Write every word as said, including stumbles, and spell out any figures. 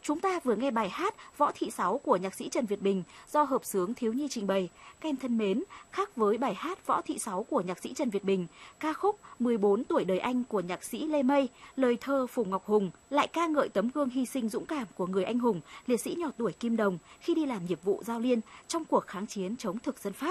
Chúng ta vừa nghe bài hát Võ Thị Sáu của nhạc sĩ Trần Việt Bình do hợp xướng thiếu nhi trình bày. Các em thân mến, khác với bài hát Võ Thị Sáu của nhạc sĩ Trần Việt Bình, ca khúc mười bốn tuổi đời anh của nhạc sĩ Lê Mây, lời thơ Phùng Ngọc Hùng lại ca ngợi tấm gương hy sinh dũng cảm của người anh hùng, liệt sĩ nhỏ tuổi Kim Đồng khi đi làm nhiệm vụ giao liên trong cuộc kháng chiến chống thực dân Pháp.